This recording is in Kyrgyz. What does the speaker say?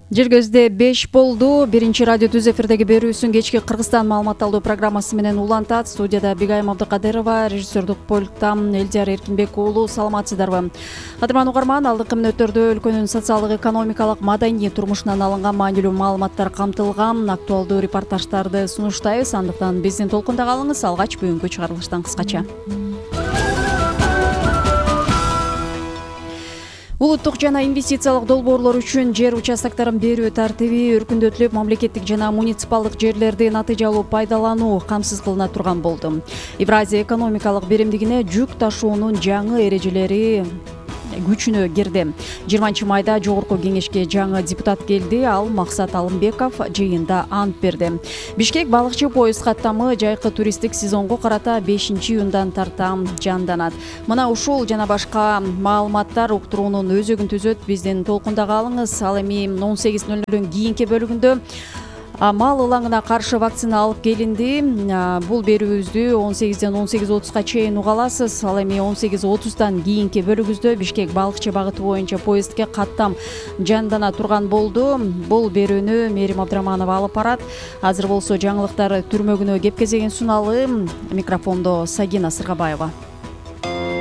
Жергөздө 5 болду. Биринчи радио түз эфирдеги берүүсүн кечки Кыргызстан маалымат алуу программасы менен улантат. Студияда Бигайым Абдыкадырова, режиссердук пультта Элдияр Эркинбек уулу. Саламатсыздарбы? Кадырман угарман, алдыңкы мүнөттөрдө өлкөнүн социалдык, экономикалык, маданий турмушунан алынган маанилүү маалыматтар камтылган. Актуалдуу репортаждарды сунуштайбыз. Андыктан биздин толкунда калыңыз. Алгач бүгүнкү чыгарылыштан кыскача. Улуттук жана инвестициялык долбоорлор үчүн жер участокторун берүү тартиби өркүндөтүлүп, мамлекеттик жана муниципалдык жерлерди натыйжалуу пайдалануу камсыз кылына турган болду. Евразия экономикалык биримдигине жүк ташуунун жаңы эрежелери күчүнө кирди. 20-майда жогорку кеңешке жаңы депутат келди. Ал Максат Алымбеков жыйында ант берди. Бишкек балыкчы поезд каттамы жайкы туристтик сезонго карата 5-июндан тарта жанданат. Мына ушул жана башка маалыматтар уктуруунун өзөгүн түзөт. Биздин толкунда калыңыз. Ал эми 18:00 кийинки бөлүгүндө мал ылаңына каршы вакцина алып келинди. Бул берүүбүздү 18-ден 18:30 чейин уга аласыз. Ал эми 18:30 кийинки бөлүгүбүздө Бишкек балыкчы багыты боюнча поездге каттам жандана турган болду. Бул берүүнү Мээрим Абдыраманова алып барат. Азыр болсо жаңылыктар түрмөгүнө кеп кезеген суналым. Микрофондо Сагина Сыргабаева.